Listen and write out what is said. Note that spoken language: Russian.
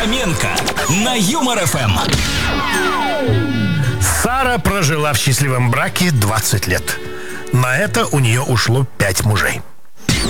Фоменко на Юмор ФМ. Сара прожила в счастливом браке 20 лет. На это у нее ушло 5 мужей.